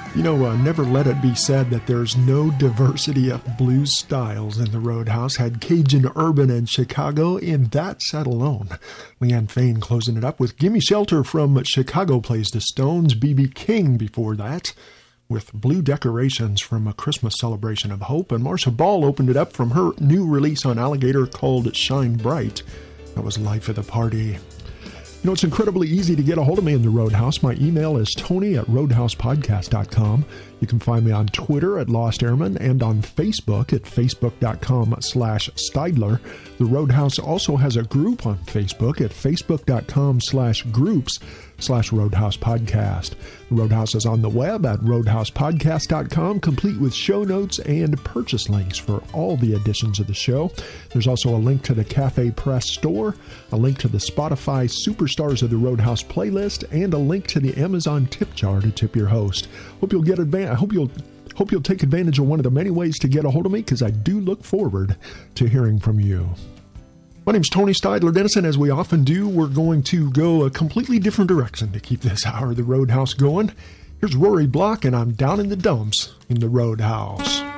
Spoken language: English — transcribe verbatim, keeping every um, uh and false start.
You know, uh, never let it be said that there's no diversity of blues styles in the Roadhouse. Had Cajun, urban, and Chicago in that set alone. Leanne Fain closing it up with Gimme Shelter from Chicago Plays the Stones. B B King before that with Blue Decorations from A Christmas Celebration of Hope. And Marcia Ball opened it up from her new release on Alligator called Shine Bright. That was Life of the Party. You know, it's incredibly easy to get a hold of me in the Roadhouse. My email is tony at roadhouse podcast dot com. You can find me on Twitter at Lost Airman and on Facebook at facebook.com slash Steidler. The Roadhouse also has a group on Facebook at facebook.com slash groups slash Roadhouse Podcast. The Roadhouse is on the web at roadhouse podcast dot com, complete with show notes and purchase links for all the editions of the show. There's also a link to the Cafe Press store, a link to the Spotify Superstars of the Roadhouse playlist, and a link to the Amazon tip jar to tip your host. Hope you'll get advan- I hope you'll hope you'll take advantage of one of the many ways to get a hold of me, because I do look forward to hearing from you. My name's Tony Steidler Dennison. As we often do, we're going to go a completely different direction to keep this hour of the Roadhouse going. Here's Rory Block, and I'm down in the dumps in the Roadhouse.